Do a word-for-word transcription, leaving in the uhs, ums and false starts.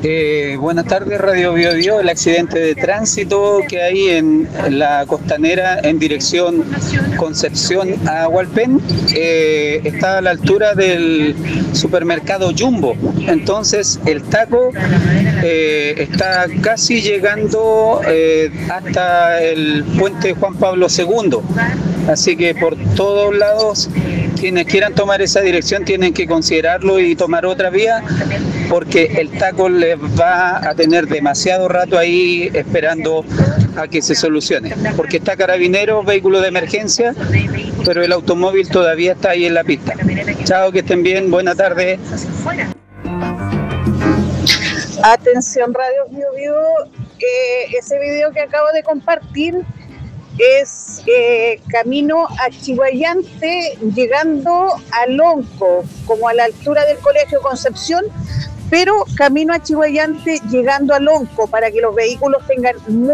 Eh, buenas tardes, Radio Bio Bio. El accidente de tránsito que hay en la costanera en dirección Concepción a Hualpén eh, está a la altura del supermercado Jumbo. Entonces el taco eh, está casi llegando eh, hasta el puente Juan Pablo segundo. Así que por todos lados, quienes quieran tomar esa dirección tienen que considerarlo y tomar otra vía, porque el taco les va a tener demasiado rato ahí esperando a que se solucione. Porque está Carabineros, vehículo de emergencia, pero el automóvil todavía está ahí en la pista. Chao, que estén bien, buena tarde. Atención, Radio Bio Bio, eh, ese video que acabo de compartir es eh, camino a Chiguayante, llegando a Lonco, como a la altura del Colegio Concepción, pero camino a Chiguayante, llegando a Lonco, para que los vehículos tengan muy